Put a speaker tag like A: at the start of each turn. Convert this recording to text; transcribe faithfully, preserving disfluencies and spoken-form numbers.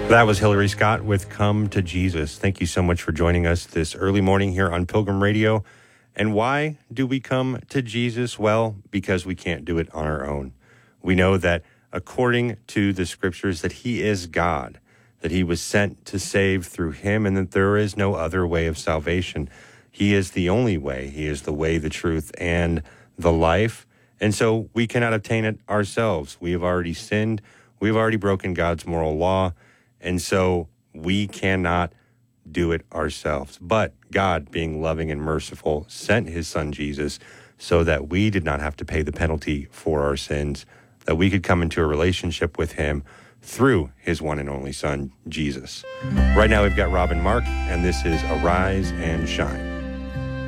A: That was Hillary Scott with Come to Jesus. Thank you so much for joining us this early morning here on Pilgrim Radio. And why do we come to Jesus? Well, because we can't do it on our own. We know that according to the scriptures that he is God, that he was sent to save through him, and that there is no other way of salvation. He is the only way. He is the way, the truth, and the life. And so we cannot obtain it ourselves. We have already sinned. We've already broken God's moral law. And so we cannot do it ourselves. But God, being loving and merciful, sent his son Jesus so that we did not have to pay the penalty for our sins, that we could come into a relationship with him through his one and only son, Jesus. Right now we've got Rob and Mark, and this is Arise and Shine.